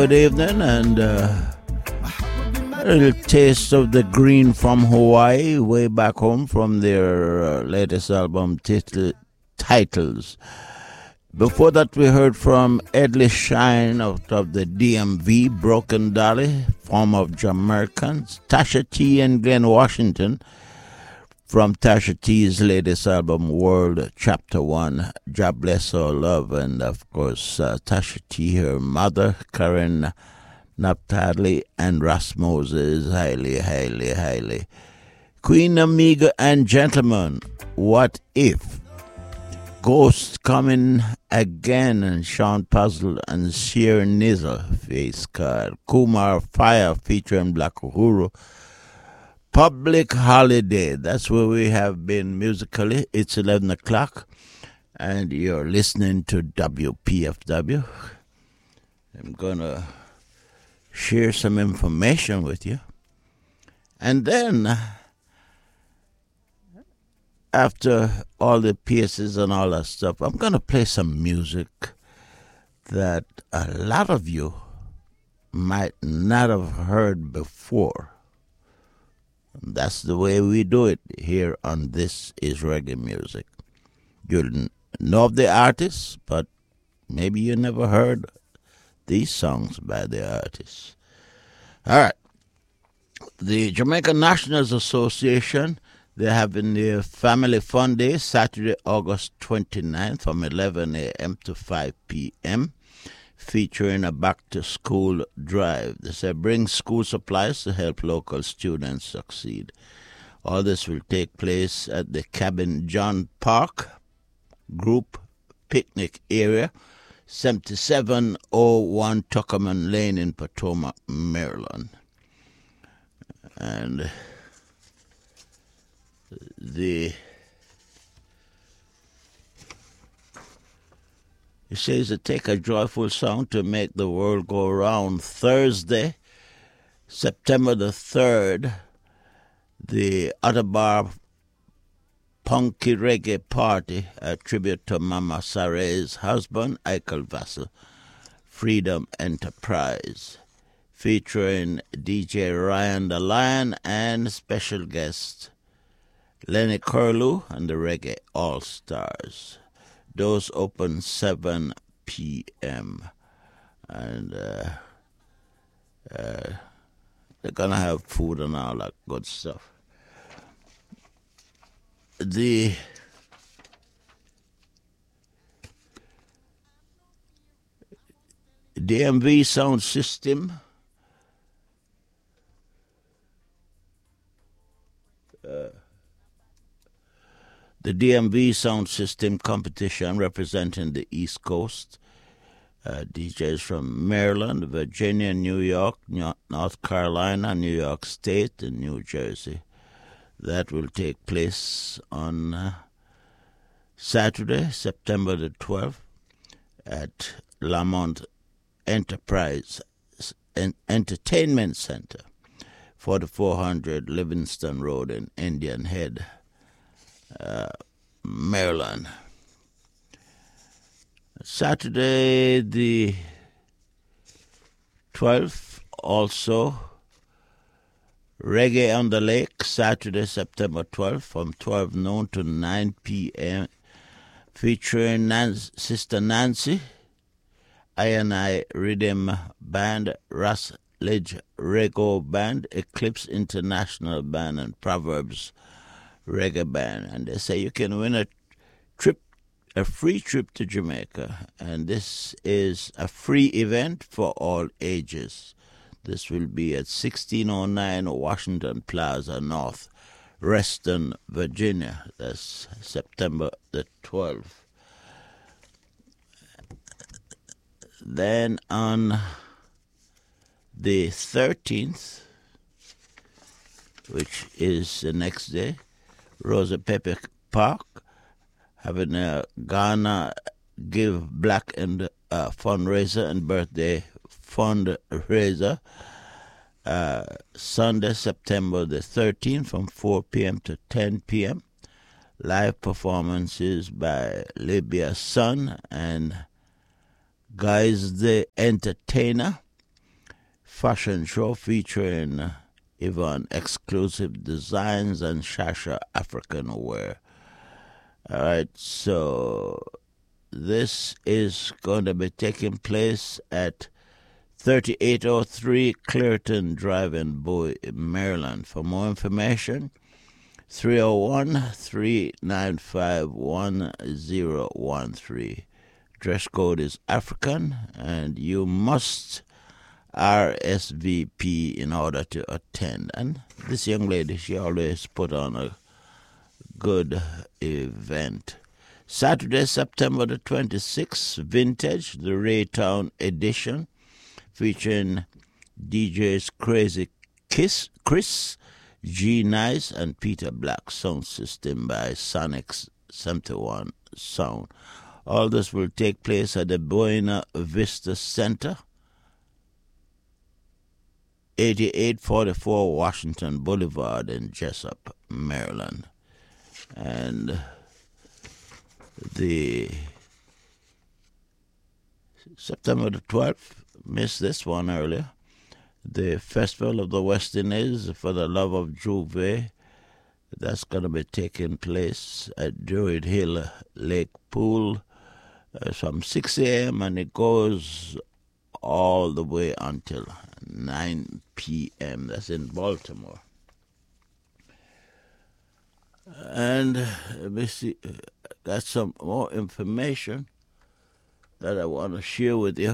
Good evening, and a little taste of the green from Hawaii, way back home from their latest album titles. Before that, we heard from Edley Shine out of the DMV, Broken Dolly, form of Jamaicans, Tasha T and Glenn Washington from Tasha T's latest album, World Chapter 1, God Bless Our Love, and of course, Tasha T, her mother, Karen Naphtali, and Ras Moses, highly. Queen Amiga and Gentlemen, What If? Ghost Coming Again, and Sean Puzzle and Sheer Nizzle, Face Card. Kumar Fire featuring Black Uhuru. Public Holiday, that's where we have been musically. It's 11 o'clock, and you're listening to WPFW. I'm going to share some information with you. And then, after all the pieces and all that stuff, I'm going to play some music that a lot of you might not have heard before. That's the way we do it here on This Is Reggae Music. You'll know of the artists, but maybe you never heard these songs by the artists. All right. The Jamaican Nationals Association, they're having their Family Fun Day Saturday, August 29th from 11 a.m. to 5 p.m., featuring a back-to-school drive. They say bring school supplies to help local students succeed. All this will take place at the Cabin John Park Group Picnic Area, 7701 Tuckerman Lane in Potomac, Maryland. And it says to take a joyful song to make the world go round. Thursday, September the 3rd, the Otterbar Punky Reggae Party, a tribute to Mama Saray's husband, Eichel Vassell, Freedom Enterprise, featuring DJ Ryan the Lion and special guest Lenny Curlew and the Reggae All-Stars. Doors open 7 p.m. And they're going to have food and all that good stuff. The DMV sound system the DMV Sound System competition representing the East Coast. DJs from Maryland, Virginia, New York, North Carolina, New York State, and New Jersey. That will take place on Saturday, September the 12th, at Lamont Enterprise Entertainment Center, 4400 Livingston Road in Indian Head, Maryland. Saturday the 12th, also Reggae on the Lake, Saturday, September 12th, from 12 noon to 9 p.m., featuring Sister Nancy, I Rhythm Band, Ras Lidge Rego Band, Eclipse International Band, and Proverbs Reggae Band. And they say you can win a free trip to Jamaica, and this is a free event for all ages. This will be at 1609 Washington Plaza North, Reston, Virginia. That's September the 12th. Then on the 13th, which is the next day, Rosa Pepe Park, having a Ghana Give Black and fundraiser and birthday fundraiser. Sunday, September the 13th, from 4 p.m. to 10 p.m. Live performances by Libya Sun and Guys the Entertainer. fashion show featuring Yvonne exclusive designs and Shasha African wear. All right, so this is going to be taking place at 3803 Clearton Drive in Bowie, Maryland. For more information, 301-395-1013. Dress code is African, and you must RSVP in order to attend. And this young lady, she always put on a good event. Saturday, September the 26th, Vintage, the Raytown edition, featuring DJs Crazy Chris, G Nice, and Peter Black. Sound system by Sonics 71 Sound. All this will take place at the Buena Vista Center, 8844 Washington Boulevard in Jessup, Maryland. And the September the 12th, missed this one earlier, the Festival of the West Indies for the Love of Juve. That's going to be taking place at Druid Hill Lake Pool from 6 a.m. and it goes all the way until 9 p.m. That's in Baltimore. And let me see, got some more information that I want to share with you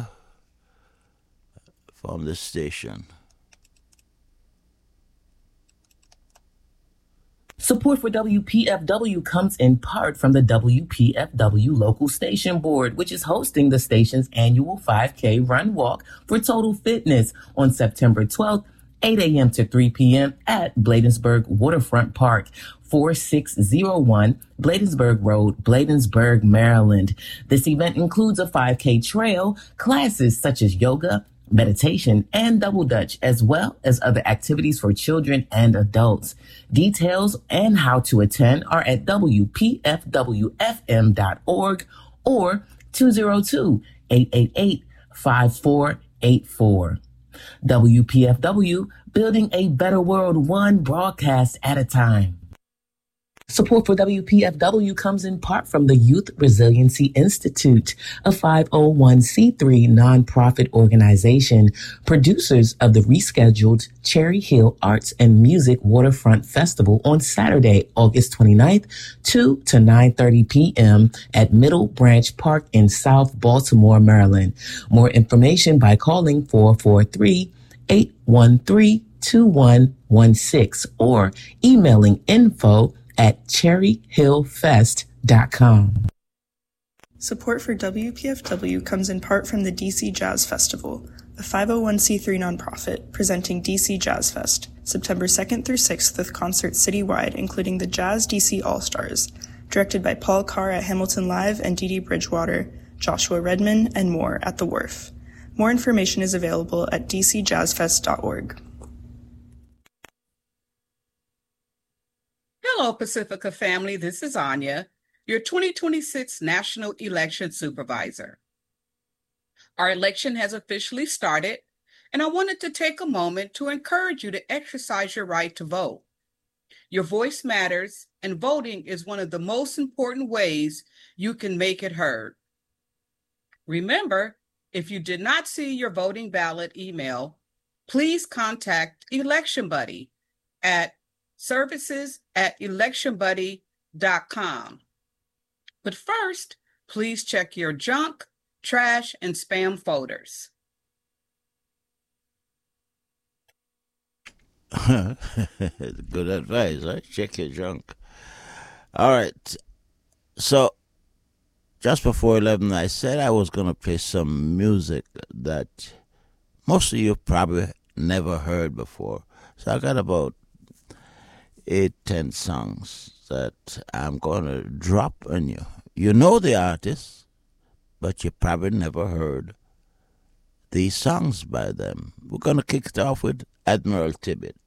from the station. Support for WPFW comes in part from the WPFW Local Station Board, which is hosting the station's annual 5K Run Walk for Total Fitness on September 12th, 8 a.m. to 3 p.m. at Bladensburg Waterfront Park, 4601 Bladensburg Road, Bladensburg, Maryland. This event includes a 5K trail, classes such as yoga, meditation, and double dutch, as well as other activities for children and adults. Details and how to attend are at WPFWFM.org or 202-888-5484. WPFW, building a better world one broadcast at a time. Support for WPFW comes in part from the Youth Resiliency Institute, a 501c3 nonprofit organization, producers of the rescheduled Cherry Hill Arts and Music Waterfront Festival on Saturday, August 29th, 2 to 9:30 p.m. at Middle Branch Park in South Baltimore, Maryland. More information by calling 443-813-2116 or emailing info@cherryhillfest.com. Support for WPFW comes in part from the DC Jazz Festival, a 501c3 nonprofit presenting DC Jazz Fest, September 2nd through 6th with concerts citywide, including the Jazz DC All-Stars, directed by Paul Carr at Hamilton Live and Dee Dee Bridgewater, Joshua Redman, and more at The Wharf. More information is available at dcjazzfest.org. Hello, Pacifica family. This is Anya, your 2026 National Election Supervisor. Our election has officially started, and I wanted to take a moment to encourage you to exercise your right to vote. Your voice matters, and voting is one of the most important ways you can make it heard. Remember, if you did not see your voting ballot email, please contact Election Buddy at services@electionbuddy.com. But first, please check your junk, trash, and spam folders. Good advice, right? Check your junk. All right. So, just before 11, I said I was going to play some music that most of you probably never heard before. So I got about 8-10 songs that I'm going to drop on you. You know the artists, but you probably never heard these songs by them. We're going to kick it off with Admiral Tibbet.